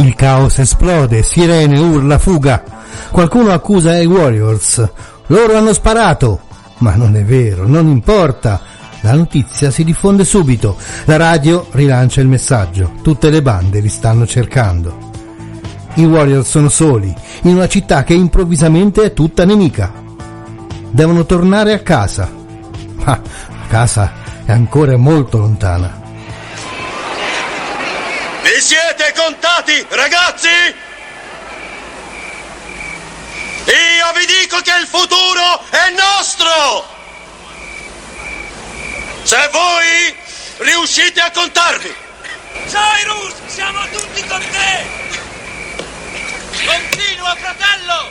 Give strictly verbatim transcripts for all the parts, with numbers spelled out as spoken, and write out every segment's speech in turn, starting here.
Il caos esplode, sirene, urla, fuga. Qualcuno accusa i Warriors. Loro hanno sparato. Ma non è vero, non importa. La notizia si diffonde subito. La radio rilancia il messaggio. Tutte le bande li stanno cercando. I Warriors sono soli, in una città che improvvisamente è tutta nemica. Devono tornare a casa. Ma la casa è ancora molto lontana. Vi siete contati, ragazzi? Io vi dico che il futuro è nostro! Se voi riuscite a contarvi! Cyrus, siamo tutti con te! Continua, fratello!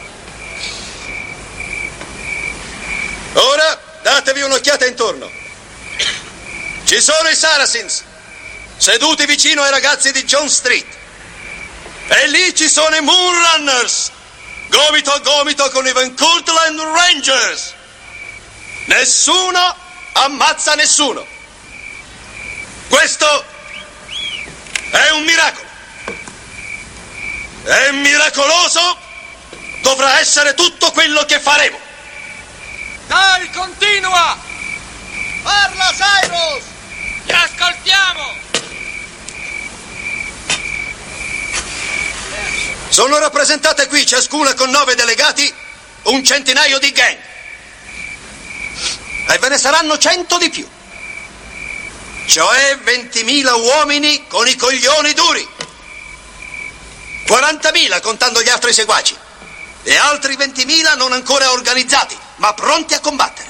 Ora datevi un'occhiata intorno. Ci sono i Saracens, seduti vicino ai ragazzi di John Street. E lì ci sono i Moonrunners, gomito a gomito con i Van Cortlandt Rangers. Nessuno ammazza nessuno. Questo è un miracolo. È miracoloso. Dovrà essere tutto quello che faremo. Dai, continua! Parla, Cyrus! Ti ascoltiamo! Sono rappresentate qui, ciascuna con nove delegati, un centinaio di gang. E ve ne saranno cento di più. Cioè ventimila uomini con i coglioni duri. quarantamila contando gli altri seguaci. E altri ventimila non ancora organizzati, ma pronti a combattere.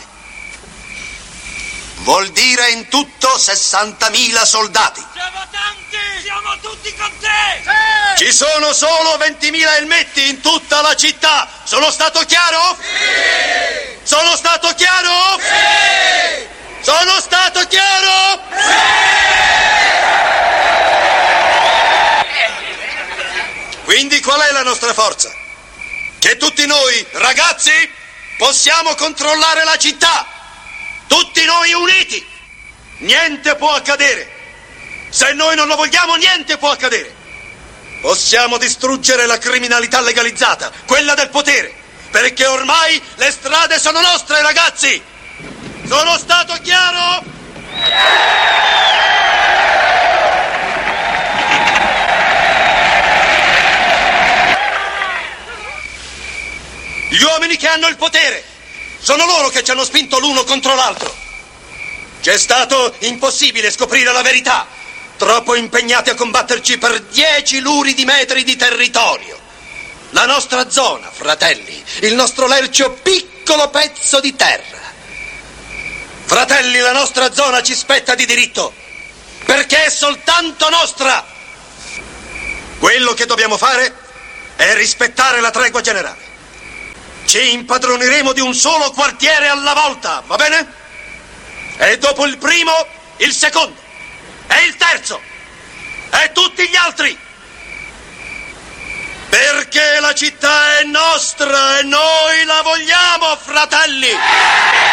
Vuol dire in tutto sessantamila soldati. Siamo tanti! Siamo tutti con te! Sì! Ci sono solo ventimila elmetti in tutta la città. Sono stato chiaro? Sì! Sono stato chiaro? Sì! Sono stato chiaro? Sì! Quindi qual è la nostra forza? Che tutti noi, ragazzi, possiamo controllare la città. Tutti noi uniti. Niente può accadere. Se noi non lo vogliamo, niente può accadere. Possiamo distruggere la criminalità legalizzata, quella del potere, perché ormai le strade sono nostre, ragazzi. Sono stato chiaro? Gli uomini che hanno il potere, sono loro che ci hanno spinto l'uno contro l'altro. C'è stato impossibile scoprire la verità, troppo impegnati a combatterci per dieci luridi metri di territorio. La nostra zona, fratelli, il nostro lercio piccolo pezzo di terra. Fratelli, la nostra zona ci spetta di diritto, perché è soltanto nostra. Quello che dobbiamo fare è rispettare la tregua generale. Ci impadroniremo di un solo quartiere alla volta, va bene? E dopo il primo, il secondo. E il terzo. E tutti gli altri. Perché la città è nostra e noi la vogliamo, fratelli!